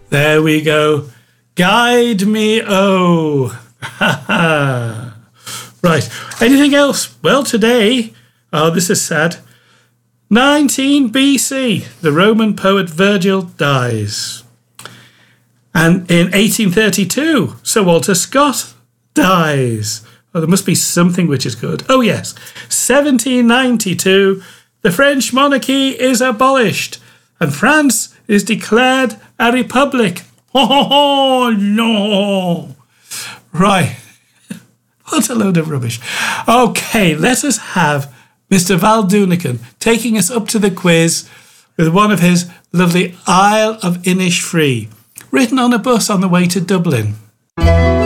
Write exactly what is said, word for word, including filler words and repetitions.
There we go. Guide me, oh. Right. Anything else? Well, today, oh, this is sad. nineteen B C, the Roman poet Virgil dies. And in eighteen thirty-two, Sir Walter Scott dies. Oh, there must be something which is good. Oh, yes. seventeen ninety-two, the French monarchy is abolished and France is declared a republic. Oh, no. Right. What a load of rubbish. Okay, let us have Mister Val Doonican taking us up to the quiz with one of his lovely Isle of Innisfree, written on a bus on the way to Dublin.